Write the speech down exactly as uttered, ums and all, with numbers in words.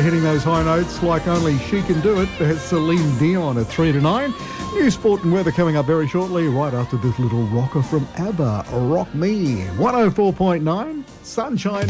hitting those high notes like only she can do it. There's Celine Dion at three to nine. New sport and weather coming up very shortly, right after this little rocker from ABBA, Rock Me. one oh four point nine, Sunshine.